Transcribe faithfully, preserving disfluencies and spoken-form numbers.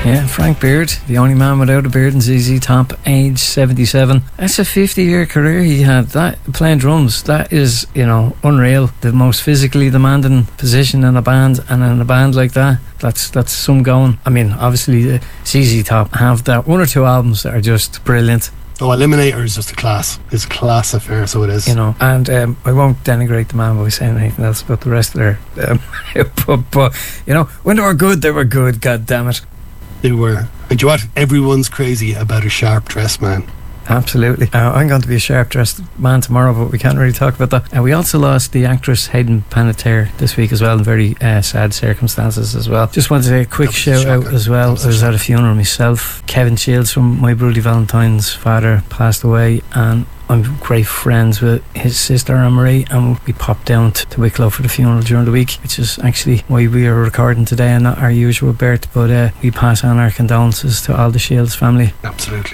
Yeah, Frank Beard, the only man without a beard in Z Z Top, age seventy-seven. That's a fifty-year career he had. That playing drums, that is, you know, unreal. The most physically demanding position in a band, and in a band like that, that's that's some going. I mean, obviously, the Z Z Top have that one or two albums that are just brilliant. Oh, Eliminator is just a class. It's a class affair, so it is. You know, and um, I won't denigrate the man by saying anything else about the rest of their. Um, but, but, you know, when they were good, they were good, god damn it. They were. And you know what? Everyone's crazy about a sharp dressed man. Absolutely. Uh, I'm going to be a sharp dressed man tomorrow, but we can't really talk about that. And we also lost the actress Hayden Panettiere this week as well, in very uh, sad circumstances as well. Just wanted to say a quick shout out as well. I was at a funeral myself. Kevin Shields from My Bloody Valentine's father passed away, and I'm great friends with his sister Anne-Marie, and we popped down to, to Wicklow for the funeral during the week, which is actually why we are recording today and not our usual birth. But uh, we pass on our condolences to all the Shields family. Absolutely.